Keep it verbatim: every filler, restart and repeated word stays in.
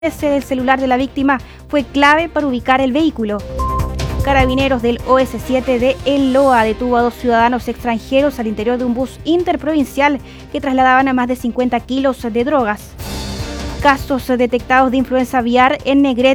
del celular de la víctima fue clave para ubicar el vehículo. Carabineros del O S siete de El Loa detuvo a dos ciudadanos extranjeros al interior de un bus interprovincial que trasladaban a más de cincuenta kilos de drogas. Casos detectados de influenza aviar en Negrete.